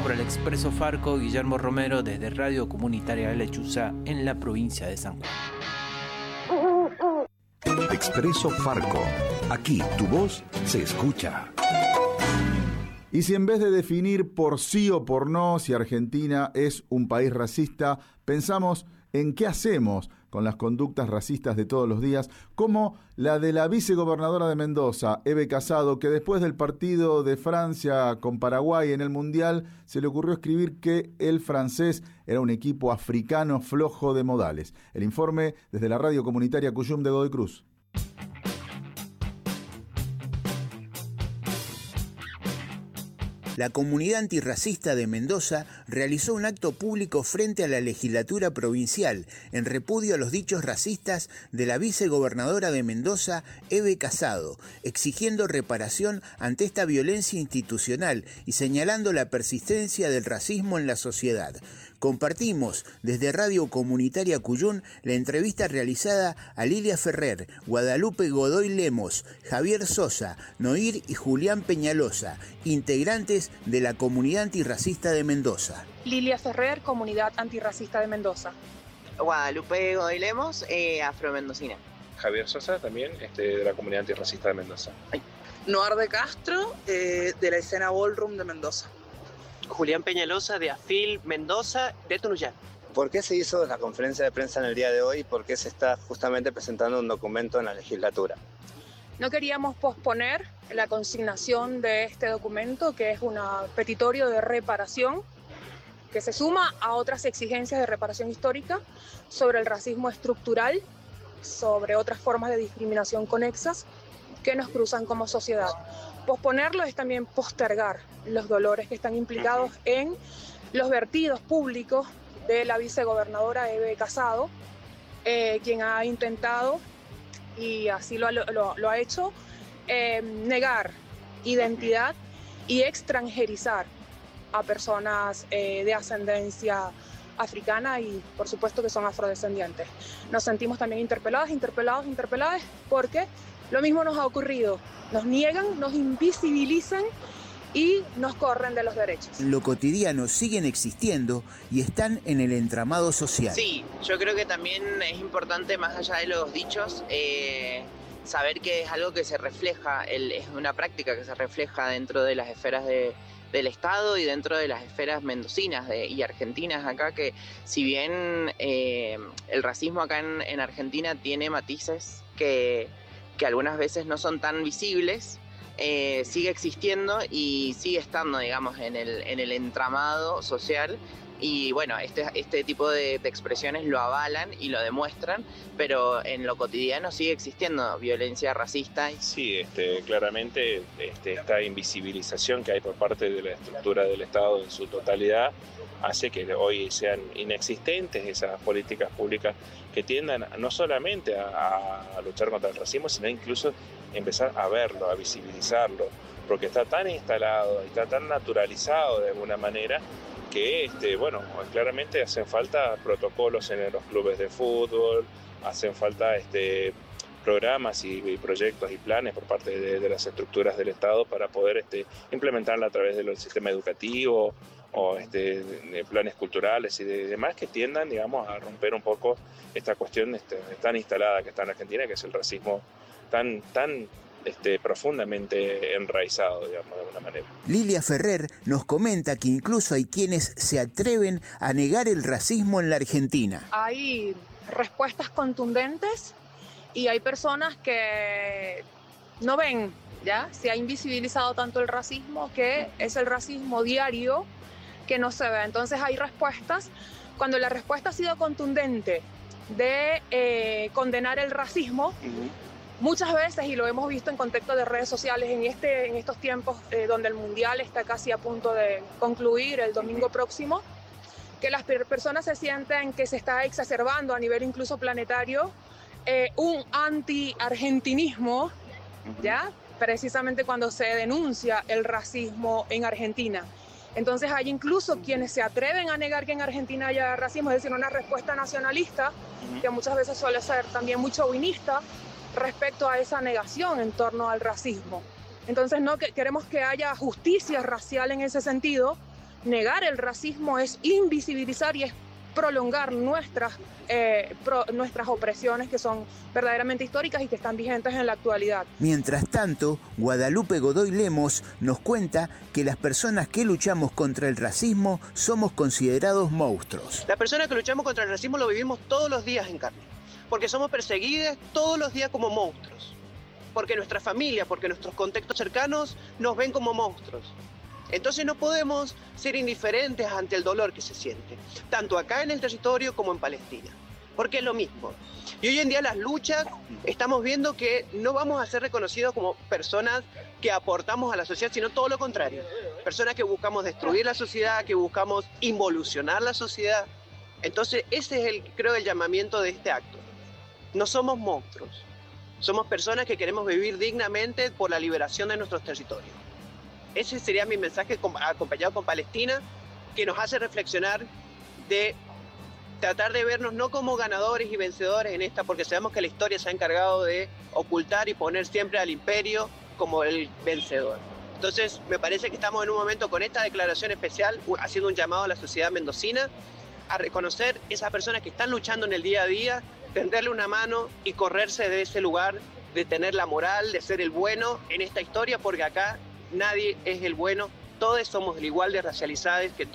por el Expreso Farco, Guillermo Romero, desde Radio Comunitaria Lechuza, en la provincia de San Juan. Expreso Farco. Aquí tu voz se escucha. Y si en vez de definir por sí o por no si Argentina es un país racista, pensamos en qué hacemos con las conductas racistas de todos los días, como la de la vicegobernadora de Mendoza, Eve Casado, que después del partido de Francia con Paraguay en el Mundial se le ocurrió escribir que el francés era un equipo africano flojo de modales. El informe desde la Radio Comunitaria Cuyum de Godoy Cruz. La comunidad antirracista de Mendoza realizó un acto público frente a la legislatura provincial en repudio a los dichos racistas de la vicegobernadora de Mendoza, Eve Casado, exigiendo reparación ante esta violencia institucional y señalando la persistencia del racismo en la sociedad. Compartimos desde Radio Comunitaria Cuyún la entrevista realizada a Lilia Ferrer, Guadalupe Godoy Lemos, Javier Sosa, Noir y Julián Peñalosa, integrantes de la comunidad antirracista de Mendoza. Lilia Ferrer, comunidad antirracista de Mendoza. Guadalupe Godoy Lemos, afromendocina. Javier Sosa, también de la comunidad antirracista de Mendoza. Noir de Castro, de la escena Ballroom de Mendoza. Julián Peñalosa, de AFIL Mendoza, de Tunuyán. ¿Por qué se hizo la conferencia de prensa en el día de hoy? ¿Por qué se está justamente presentando un documento en la legislatura? No queríamos posponer la consignación de este documento, que es un petitorio de reparación, que se suma a otras exigencias de reparación histórica sobre el racismo estructural, sobre otras formas de discriminación conexas que nos cruzan como sociedad. Posponerlo es también postergar los dolores que están implicados en los vertidos públicos de la vicegobernadora Eve Casado, quien ha intentado, y así lo ha hecho, negar identidad y extranjerizar a personas de ascendencia africana y por supuesto que son afrodescendientes. Nos sentimos también interpeladas, porque lo mismo nos ha ocurrido. Nos niegan, nos invisibilizan y nos corren de los derechos. Lo cotidiano siguen existiendo y están en el entramado social. Sí, yo creo que también es importante, más allá de los dichos, saber que es algo que se refleja, es una práctica que se refleja dentro de las esferas del Estado y dentro de las esferas mendocinas y argentinas acá, que si bien el racismo acá en Argentina tiene matices que algunas veces no son tan visibles, sigue existiendo y sigue estando, digamos, en el entramado social. Y bueno, este tipo de expresiones lo avalan y lo demuestran, pero en lo cotidiano sigue existiendo violencia racista. Sí, claramente esta invisibilización que hay por parte de la estructura del Estado en su totalidad hace que hoy sean inexistentes esas políticas públicas que tiendan no solamente a luchar contra el racismo, sino incluso empezar a verlo, a visibilizarlo, porque está tan instalado, está tan naturalizado de alguna manera que claramente hacen falta protocolos en los clubes de fútbol, hacen falta programas y proyectos y planes por parte de las estructuras del Estado para poder implementarla a través del sistema educativo o de planes culturales y demás que tiendan, digamos, a romper un poco esta cuestión tan instalada que está en Argentina, que es el racismo tan profundamente enraizado, digamos, de alguna manera. Lilia Ferrer nos comenta que incluso hay quienes se atreven a negar el racismo en la Argentina. Hay respuestas contundentes y hay personas que no ven, ¿ya? Se ha invisibilizado tanto el racismo que es el racismo diario que no se ve. Entonces hay respuestas. Cuando la respuesta ha sido contundente de condenar el racismo, muchas veces, y lo hemos visto en contexto de redes sociales en estos tiempos donde el Mundial está casi a punto de concluir el domingo próximo, que las personas se sienten que se está exacerbando a nivel incluso planetario un anti-argentinismo, ¿ya? Precisamente cuando se denuncia el racismo en Argentina. Entonces hay incluso quienes se atreven a negar que en Argentina haya racismo, es decir, una respuesta nacionalista, que muchas veces suele ser también muy chauvinista, respecto a esa negación en torno al racismo. Entonces no queremos que haya justicia racial en ese sentido, negar el racismo es invisibilizar y es prolongar nuestras opresiones que son verdaderamente históricas y que están vigentes en la actualidad. Mientras tanto, Guadalupe Godoy Lemos nos cuenta que las personas que luchamos contra el racismo somos considerados monstruos. Las personas que luchamos contra el racismo lo vivimos todos los días en carne, porque somos perseguidas todos los días como monstruos, porque nuestra familia, porque nuestros contextos cercanos nos ven como monstruos. Entonces no podemos ser indiferentes ante el dolor que se siente, tanto acá en el territorio como en Palestina, porque es lo mismo. Y hoy en día las luchas estamos viendo que no vamos a ser reconocidos como personas que aportamos a la sociedad, sino todo lo contrario. Personas que buscamos destruir la sociedad, que buscamos involucionar la sociedad. Entonces ese es creo el llamamiento de este acto. No somos monstruos, somos personas que queremos vivir dignamente por la liberación de nuestros territorios. Ese sería mi mensaje acompañado con Palestina, que nos hace reflexionar de tratar de vernos no como ganadores y vencedores en esta, porque sabemos que la historia se ha encargado de ocultar y poner siempre al imperio como el vencedor. Entonces me parece que estamos en un momento con esta declaración especial, haciendo un llamado a la sociedad mendocina a reconocer esas personas que están luchando en el día a día, tenderle una mano y correrse de ese lugar, de tener la moral, de ser el bueno en esta historia, porque acá nadie es el bueno, todos somos igual de racializados que